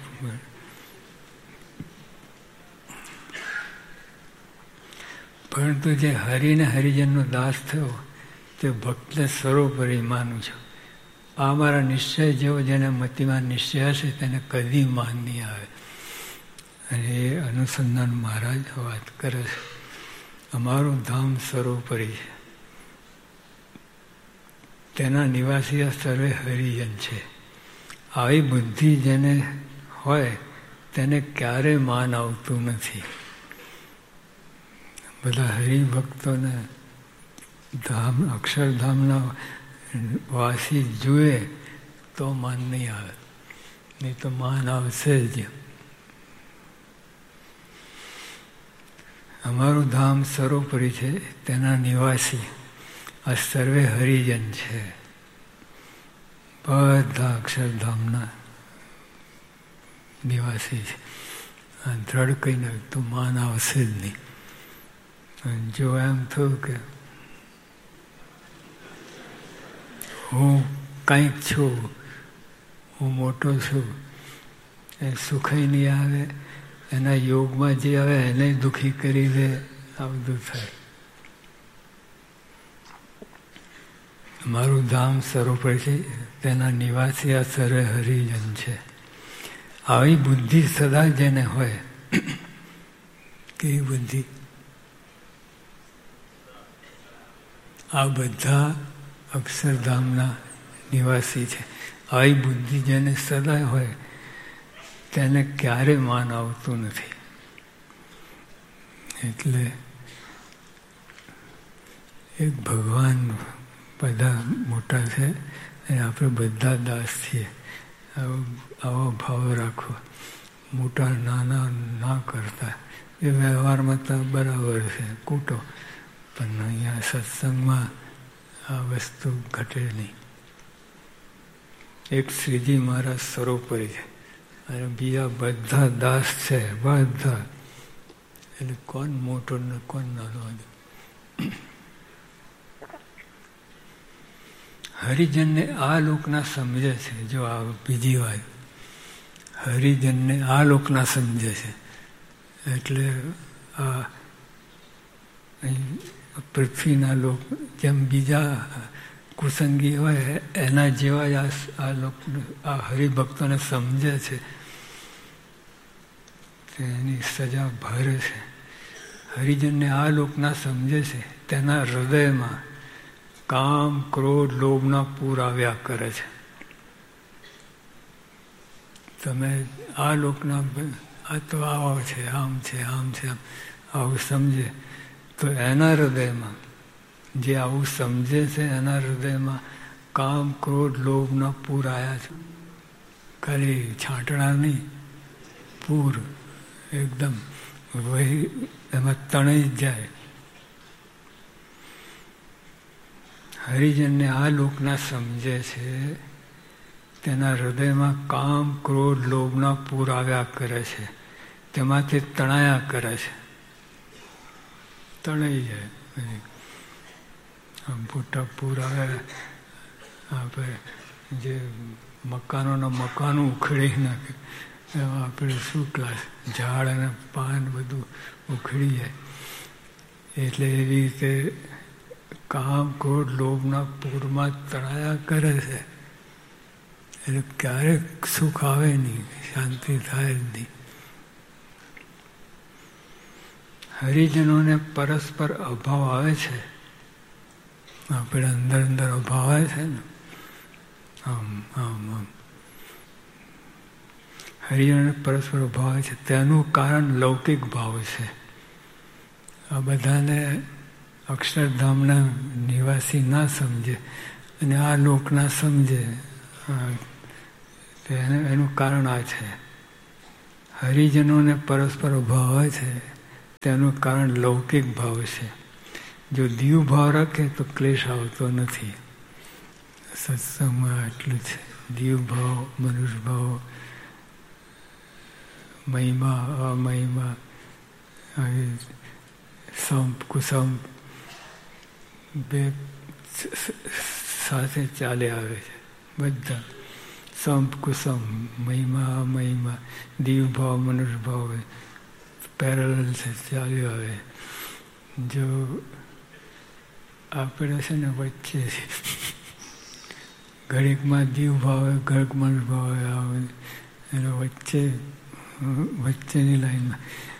પરંતુ જે હરિને હરિજનનો દાસ થયો તે ભક્તને સર્વોપરી માનું છું. આ મારા નિશ્ચય જેવો જેને મતિમાં નિશ્ચય હશે તેને કદી માન નહીં આવે. અને એ અનુસંધાન મહારાજ વાત કરે છે. અમારું ધામ સર્વોપરી છે, તેના નિવાસી સર્વે હરિજન છે. આવી બુદ્ધિ જેને હોય તેને ક્યારેય માન આવતું નથી. બધા હરિભક્તોને ધામ અક્ષરધામના વાસી જુએ તો માન નહીં આવે, નહીં તો માન આવશે જ. અમારું ધામ સર્વોપરી છે, તેના નિવાસી આ સર્વે હરિજન છે. બધા અક્ષરધામના નિવાસી છે. આ દ્રઢ કહી નાખતું માન આવશે જ નહીં. જો એમ થયું કે હું કંઈક છું, હું મોટો છું, એ સુખય નહીં આવે, એના યોગમાં જે આવે એને દુઃખી કરી દે, આ બધું થાય. મારું ધામ સર્વોપરી છે, તેના નિવાસી આ સર્વે હરિજન છે. આવી બુદ્ધિ સદા જેને હોય, કેવી બુદ્ધિ? આ બધા અક્ષરધામના નિવાસી છે. આવી બુદ્ધિ જેને સદા હોય તેને ક્યારે માન આવતું નથી. એટલે એક ભગવાન બધા મોટા છે અને આપણે બધા દાસ છીએ. આવો આવો ભાવ રાખો. મોટા નાના ના કરતા એ વ્યવહારમાં તો બરાબર છે, કૂટો, પણ અહીંયા સત્સંગમાં આ વસ્તુ ઘટે નહીં. એક શ્રીજી મહારાજ સર્વોપરી છે અને બીજા બધા દાસ છે. બધા એટલે કોણ મોટો ને કોણ નાનો. હરિજનને આ લોકના સમજે છે. જો આ બીજી વાત, હરિજનને આ લોકના સમજે છે. એટલે આ પૃથ્વીના લોક જેમ બીજા કુસંગી હોય એના જેવા જ આ લોક આ હરિભક્તોને સમજે છે, એની સજા ભરે છે. હરિજનને આ લોકના સમજે છે તેના હૃદયમાં કામ, ક્રોધ, લોભના પૂર આવ્યા કરે છે. તમે આ લોકના આ તો આવો છે, આમ છે, આમ છે, આવું સમજે તો એના હૃદયમાં, જે આવું સમજે છે એના હૃદયમાં કામ, ક્રોધ, લોભના પૂર આવ્યા છે. ખાલી છાંટણા નહીં, પૂર એકદમ વહી એમાં તણાઈ જાય. હરિજનને આ લોકના સમજે છે તેના હૃદયમાં કામ, ક્રોધ, લોભના પૂર આવ્યા કરે છે. તેમાંથી તણાયા કરે છે, તણાઈ જાય. મોટા પૂર આવે, આપણે જે મકાનોના મકાનો ઉખેડી નાખે એમાં આપણે શું ક્લાસ, ઝાડ અને પાન બધું ઉખેડી જાય. એટલે એવી રીતે કામ, ક્રોધ, લોભના પૂરમાં તણાયા કરે છે. એટલે ક્યારેક સુખ આવે નહીં, શાંતિ થાય જ નહીં. હરિજનોને પરસ્પર અભાવ આવે છે. આપણે અંદર અંદર અભાવ આવે છે ને, આમ આમ આમ હરિજનોને પરસ્પર અભાવ આવે છે. તેનું કારણ લૌકિક ભાવ છે. આ બધાને અક્ષરધામના નિવાસી ના સમજે અને આ લોકના સમજે, એનું કારણ આ છે. હરિજનોને પરસ્પર અભાવ આવે છે તેનું કારણ લૌકિક ભાવ છે. જો દીવ ભાવ રાખે તો ક્લેશ આવતો નથી. સત્સંગમાં આટલું છે. દીવ ભાવ, મનુષ્ય ભાવ, મહિમા, અમહિમા, સંપ, કુસંપ બે સાથે ચાલે આવે છે. બધા સંપ, કુસંપ, મહિમા, અમહિમા, દીવ ભાવ, મનુષ્ય ભાવ પેરેલલ છે, ચાલ્યું આવે. જો આપણે છે ને વચ્ચે ઘડીકમાં દીવ ભાવે, ઘડીક મનુષ્ય ભાવે આવે, એનો વચ્ચે વચ્ચેની લાઈનમાં.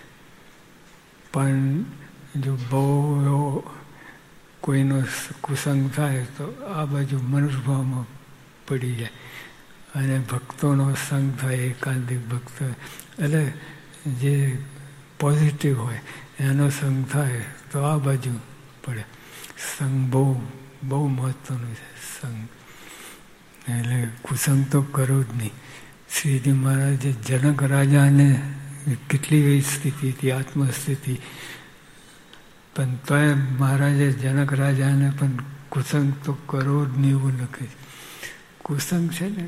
પણ જો બહુ કોઈનો કુસંગ થાય તો આ બાજુ મનુષ્ય ભાવમાં પડી જાય, અને ભક્તોનો સંગ થાય, એકાંતિક ભક્ત એટલે જે પોઝિટિવ હોય એનો સંગ થાય તો આ બાજુ પડે. સંગ બહુ બહુ મહત્વનું છે. સંગ એટલે કુસંગ તો કરો જ નહીં. શ્રીજી મહારાજે જનક રાજાને કેટલી એવી સ્થિતિ હતી, આત્મસ્થિતિ, પણ તોય મહારાજે જનક રાજાને પણ કુસંગ તો કરો જ નહીં એવું લખે છે. કુસંગ છે ને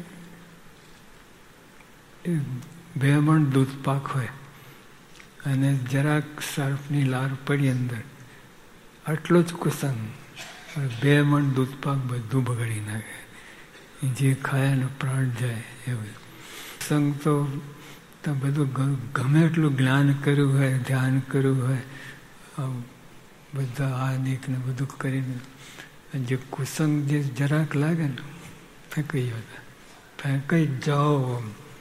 એ બે મણ દૂધ પાક હોય અને જરાક સર્ફની લાર પડી અંદર, આટલો જ કુસંગ. બે મણ દૂધ પાક બધું બગાડી નાખે. જે ખાય ને પ્રાણ જાય એવું. સંગ તો બધું ગમે એટલું જ્ઞાન કર્યું હોય, ધ્યાન કર્યું હોય, બધા આ નીક ને બધું કરીને જે કુસંગ જે જરાક લાગે ને ફેંકાઈ જતા, ફેંકાઈ જાઓ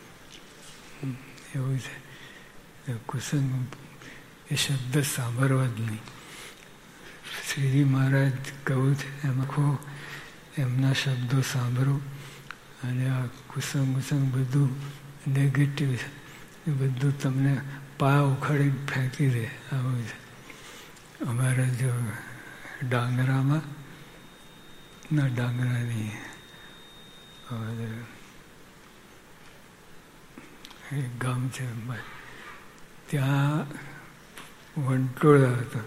એવું છે. કુસંગ એ શબ્દ સાંભળવા જ નહીં. શ્રીજી મહારાજ કહું છે એમાં ખો એમના શબ્દો સાંભળો, અને આ કુસંગ કુસંગ બધું નેગેટિવ છે એ બધું તમને પાયા ઉખાડીને ફેંકી દે આવું છે. અમારા જો ડાંગરામાં ના ડાંગરાની એક ગામ છે, ત્યાં વંટોળા હતો.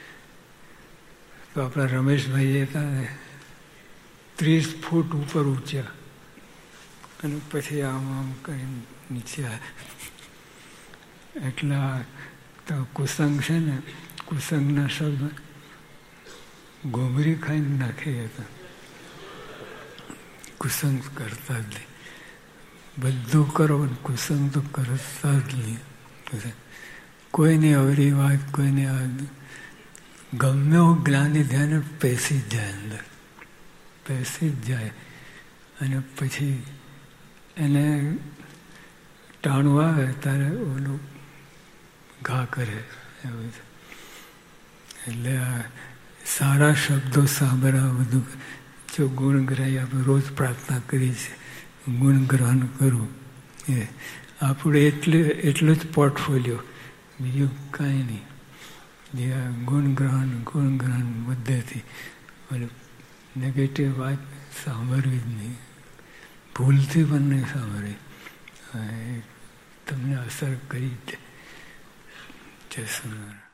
તો આપણા રમેશભાઈ હતા ને ત્રીસ ફૂટ ઉપર ઊંચ્યા, અને પછી આમ આમ કરીને નીચે એટલા તો કુસંગ છે ને, કુસંગના શબ્દ ગોમરી ખાઈને નાખી હતા. કુસંગ કરતા જ નહીં. બધું કરો કુસંગ તો કરતા જ નહીં. કોઈની અવરી વાત, કોઈને ગમે એવું જ્ઞાની ધ્યાન પેસી જ જાય અંદર, પેસી જ જાય. અને પછી એને ટાણું આવે ત્યારે ઓલું ઘા કરે. એવું એટલે આ સારા શબ્દો સાંભળવા બધું. જો ગુણગ્રહી આપણે રોજ પ્રાર્થના કરીએ છીએ, ગુણગ્રહણ કરવું એ આપણે એટલે એટલું જ પોર્ટફોલિયો, બીજું કાંઈ નહીં. જે ગુણગ્રહણ ગુણગ્રહણ બધેથી અને નેગેટિવ વાત સાંભળવી જ નહીં, ભૂલથી પણ નહીં સાંભળવી. તમને અસર કરી જ જય સ્વામિનારાયણ.